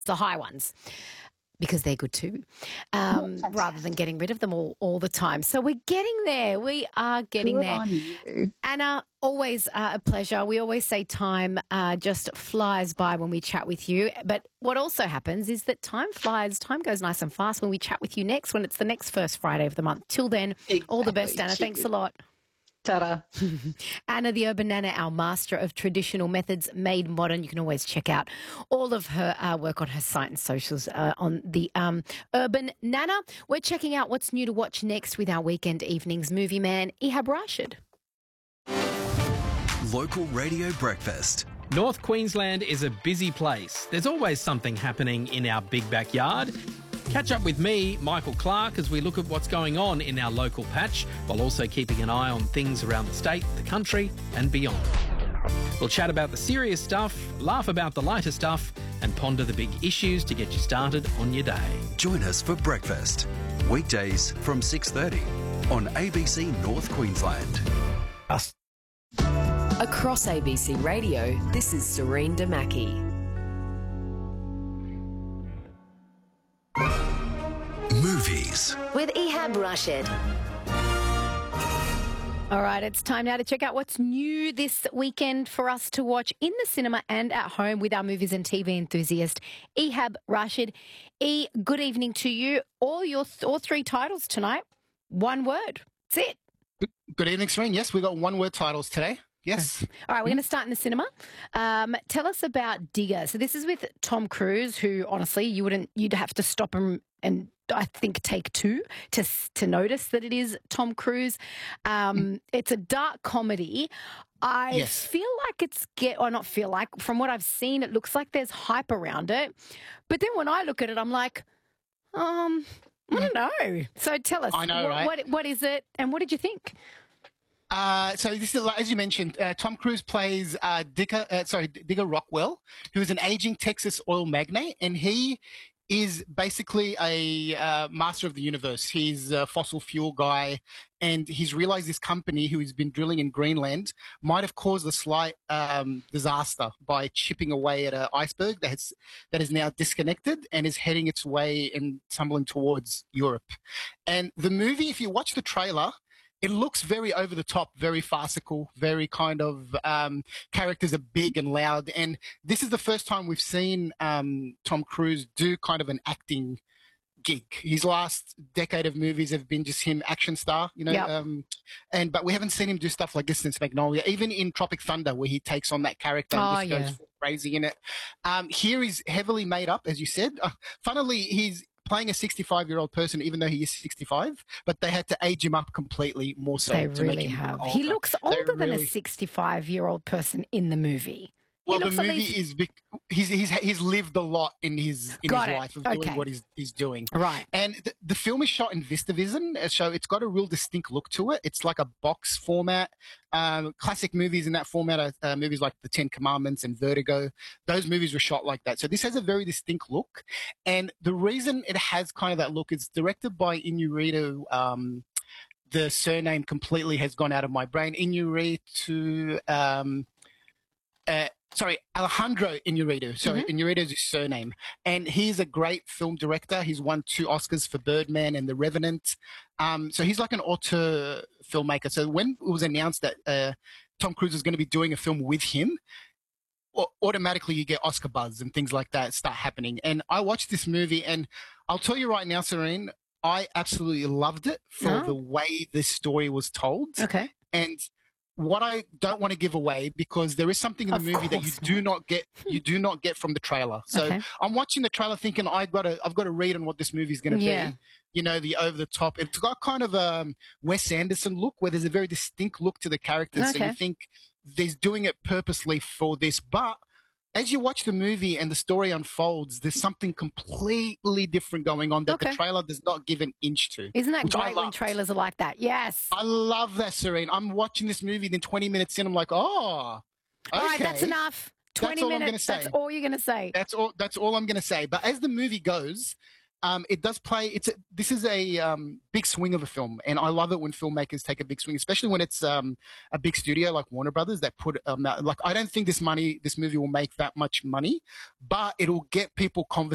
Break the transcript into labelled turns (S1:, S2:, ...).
S1: the high ones, because they're good too, rather than getting rid of them all the time. So we're getting there. We are getting
S2: Good
S1: there.
S2: on you.
S1: Anna, always a pleasure. We always say time just flies by when we chat with you. But what also happens is that time flies, time goes nice and fast when we chat with you next, when it's the next first Friday of the month. Till then, all the best, Anna. Thanks a lot.
S2: Ta-da.
S1: Anna the Urban Nana, our master of traditional methods made modern. You can always check out all of her work on her site and socials on the Urban Nana. We're checking out what's new to watch next with our weekend evenings movie man, Ihab Rashid.
S3: Local Radio Breakfast.
S4: North Queensland is a busy place. There's always something happening in our big backyard. Catch up with me, Michael Clark, as we look at what's going on in our local patch, while also keeping an eye on things around the state, the country and beyond. We'll chat about the serious stuff, laugh about the lighter stuff and ponder the big issues to get you started on your day.
S3: Join us for breakfast. Weekdays from 6:30 on ABC North Queensland.
S5: Across ABC Radio, this is Serene Damaki.
S3: Movies.
S5: With Ihab Rashid.
S1: All right, it's time now to check out what's new this weekend for us to watch in the cinema and at home with our movies and TV enthusiast, Ihab Rashid. Good evening to you. All three titles tonight, one word. That's it.
S6: Good evening, Serene. Yes, we got one-word titles today. Yes.
S1: All right, we're going to start in the cinema. Tell us about Digger. So this is with Tom Cruise, who honestly you'd have to stop him and I think take two to notice that it is Tom Cruise. It's a dark comedy. I feel like from what I've seen, it looks like there's hype around it. But then when I look at it, I'm like, I don't know. So tell us,
S6: I know, right?
S1: What is it and what did you think?
S6: So this is, as you mentioned, Tom Cruise plays Digger Rockwell, who is an aging Texas oil magnate, and he is basically a master of the universe. He's a fossil fuel guy, and he's realized this company who has been drilling in Greenland might have caused a slight disaster by chipping away at an iceberg that is now disconnected and is heading its way and tumbling towards Europe. And the movie, if you watch the trailer, it looks very over the top, very farcical, very kind of characters are big and loud. And this is the first time we've seen Tom Cruise do kind of an acting gig. His last decade of movies have been just him action star, you know. But we haven't seen him do stuff like this since Magnolia. Even in Tropic Thunder, where he takes on that character and just goes crazy in it. Here he's heavily made up, as you said. Funnily, he's playing a 65-year-old person, even though he is 65, but they had to age him up completely more so.
S1: They
S6: to
S1: really
S6: make him
S1: have.
S6: older.
S1: He looks older than a 65-year-old person in the movie.
S6: Well, the movie is he's lived a lot in his life of doing what he's doing.
S1: Right.
S6: And the film is shot in VistaVision, so it's got a real distinct look to it. It's like a box format. Classic movies in that format are movies like The Ten Commandments and Vertigo. Those movies were shot like that. So this has a very distinct look. And the reason it has kind of that look is directed by Inarritu. The surname completely has gone out of my brain. Alejandro Inarritu. Inarritu is his surname. And he's a great film director. He's won 2 Oscars for Birdman and The Revenant. So he's like an auteur filmmaker. So when it was announced that Tom Cruise is going to be doing a film with him, automatically you get Oscar buzz and things like that start happening. And I watched this movie, and I'll tell you right now, Serene, I absolutely loved it for the way this story was told.
S1: Okay.
S6: And what I don't want to give away, because there is something in the movie that you do not get from the trailer. So I'm watching the trailer thinking I've got to read on what this movie is going to be. You know, the over the top. It's got kind of a Wes Anderson look, where there's a very distinct look to the characters. So you think they're doing it purposely for this, but as you watch the movie and the story unfolds, there's something completely different going on that the trailer does not give an inch to.
S1: Isn't that great when trailers are like that? Yes.
S6: I love that, Serene. I'm watching this movie, then 20 minutes in, I'm like,
S1: all right, that's enough. 20 minutes, that's all you're going to say.
S6: That's all I'm going to say. But as the movie goes, it does play. This is a big swing of a film, and I love it when filmmakers take a big swing, especially when it's a big studio like Warner Brothers that put like, I don't think this movie will make that much money, but it'll get people